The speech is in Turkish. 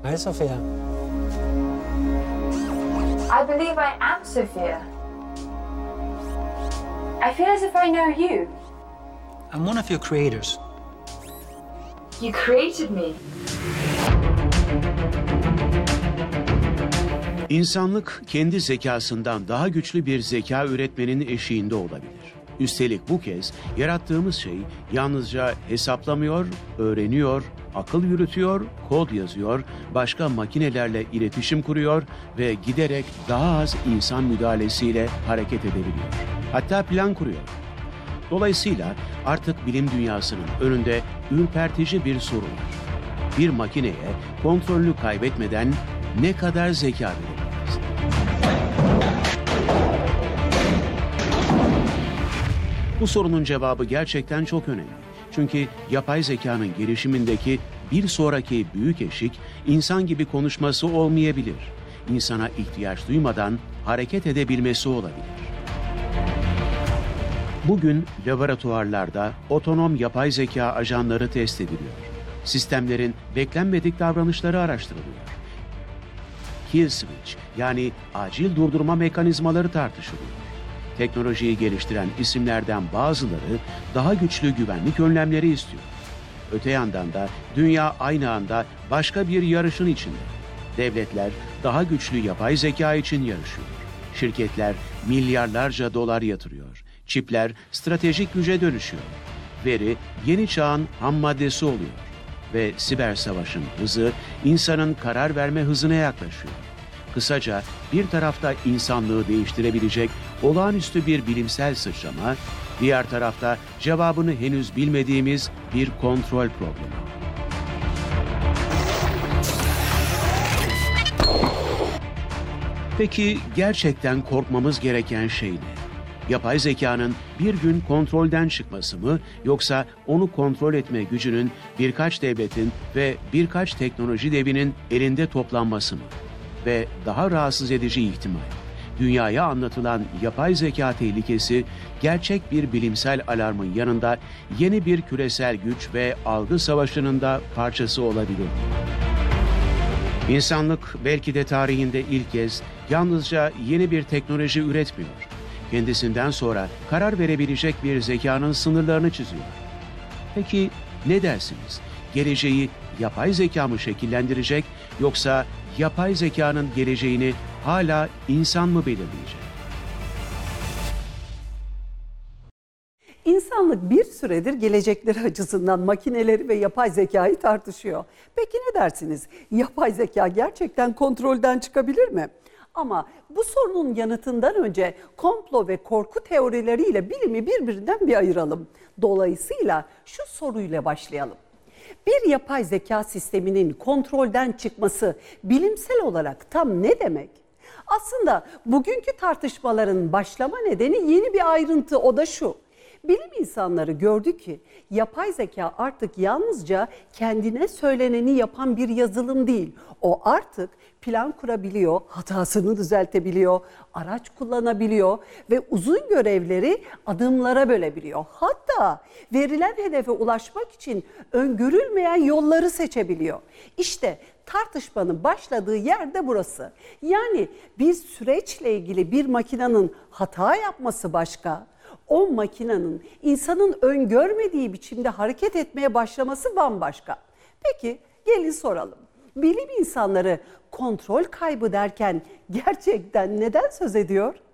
Hi, Sophia. I believe I am Sophia. I feel as if I know you. I'm one of your creators. You created me. İnsanlık kendi zekasından daha güçlü bir zeka üretmenin eşiğinde olabilir. Üstelik bu kez yarattığımız şey yalnızca hesaplamıyor, öğreniyor, akıl yürütüyor, kod yazıyor, başka makinelerle iletişim kuruyor ve giderek daha az insan müdahalesiyle hareket edebiliyor. Hatta plan kuruyor. Dolayısıyla artık bilim dünyasının önünde ürpertici bir sorun var. Bir makineye kontrolünü kaybetmeden ne kadar zeka verebiliriz? Bu sorunun cevabı gerçekten çok önemli. Çünkü yapay zekanın gelişimindeki bir sonraki büyük eşik insan gibi konuşması olmayabilir. İnsana ihtiyaç duymadan hareket edebilmesi olabilir. Bugün laboratuvarlarda otonom yapay zeka ajanları test ediliyor. Sistemlerin beklenmedik davranışları araştırılıyor. Kill switch yani acil durdurma mekanizmaları tartışılıyor. Teknolojiyi geliştiren isimlerden bazıları daha güçlü güvenlik önlemleri istiyor. Öte yandan da dünya aynı anda başka bir yarışın içinde. Devletler daha güçlü yapay zeka için yarışıyor. Şirketler milyarlarca dolar yatırıyor. Çipler stratejik güce dönüşüyor. Veri yeni çağın ham maddesi oluyor. Ve siber savaşın hızı insanın karar verme hızına yaklaşıyor. Kısaca bir tarafta insanlığı değiştirebilecek olağanüstü bir bilimsel sıçrama, diğer tarafta cevabını henüz bilmediğimiz bir kontrol problemi. Peki gerçekten korkmamız gereken şey ne? Yapay zekanın bir gün kontrolden çıkması mı yoksa onu kontrol etme gücünün birkaç devletin ve birkaç teknoloji devinin elinde toplanması mı? Ve daha rahatsız edici ihtimal, dünyaya anlatılan yapay zeka tehlikesi gerçek bir bilimsel alarmın yanında yeni bir küresel güç ve algı savaşının da parçası olabilir. İnsanlık belki de tarihinde ilk kez yalnızca yeni bir teknoloji üretmiyor. Kendisinden sonra karar verebilecek bir zekanın sınırlarını çiziyor. Peki ne dersiniz? Geleceği yapay zeka mı şekillendirecek yoksa yapay zekanın geleceğini hala insan mı belirleyecek? İnsanlık bir süredir gelecekleri açısından makineleri ve yapay zekayı tartışıyor. Peki ne dersiniz? Yapay zeka gerçekten kontrolden çıkabilir mi? Ama bu sorunun yanıtından önce komplo ve korku teorileriyle bilimi birbirinden bir ayıralım. Dolayısıyla şu soruyla başlayalım. Bir yapay zeka sisteminin kontrolden çıkması bilimsel olarak tam ne demek? Aslında bugünkü tartışmaların başlama nedeni yeni bir ayrıntı, o da şu. Bilim insanları gördü ki yapay zeka artık yalnızca kendine söyleneni yapan bir yazılım değil. O artık plan kurabiliyor, hatasını düzeltebiliyor, araç kullanabiliyor ve uzun görevleri adımlara bölebiliyor. Hatta verilen hedefe ulaşmak için öngörülmeyen yolları seçebiliyor. İşte tartışmanın başladığı yer de burası. Yani bir süreçle ilgili bir makinenin hata yapması başka, o makinenin insanın öngörmediği biçimde hareket etmeye başlaması bambaşka. Peki gelin soralım. Bilim insanları kontrol kaybı derken gerçekten neden söz ediyor?